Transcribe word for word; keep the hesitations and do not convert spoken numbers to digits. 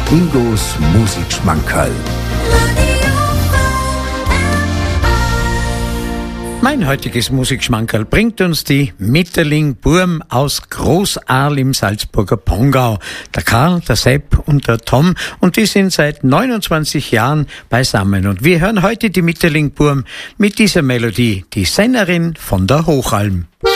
Ingos Musikschmankerl. Mein heutiges Musikschmankerl bringt uns die Mitterling-Burm aus Großahl im Salzburger Pongau. Der Karl, der Sepp und der Tom, und die sind seit neunundzwanzig Jahren beisammen. Und wir hören heute die Mitterling-Burm mit dieser Melodie, die Sennerin von der Hochalm.